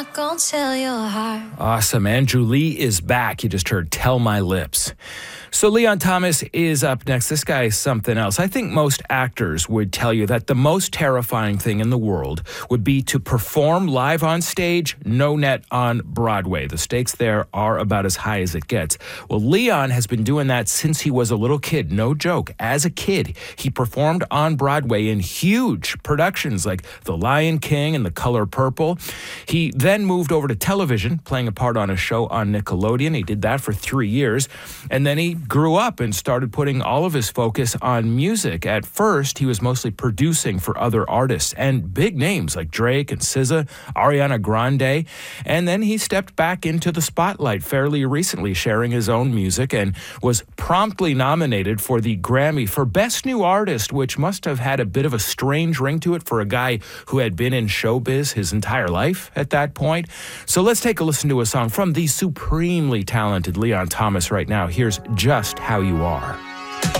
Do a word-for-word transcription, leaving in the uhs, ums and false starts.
not gonna tell your heart. Awesome. Andrew Lee is back. You just heard Tell My Lips. So Leon Thomas is up next. This guy is something else. I think most actors would tell you that the most terrifying thing in the world would be to perform live on stage, no net on Broadway. The stakes there are about as high as it gets. Well, Leon has been doing that since he was a little kid. No joke. As a kid, he performed on Broadway in huge productions like The Lion King and The Color Purple. He then moved over to television, playing a part on a show on Nickelodeon. He did that for three years. And then he grew up and started putting all of his focus on music. At first, he was mostly producing for other artists and big names like Drake and S Z A, Ariana Grande. And then he stepped back into the spotlight fairly recently, sharing his own music, and was promptly nominated for the Grammy for Best New Artist, which must have had a bit of a strange ring to it for a guy who had been in showbiz his entire life at that point. So let's take a listen to a song from the supremely talented Leon Thomas right now. Here's Just How You Are.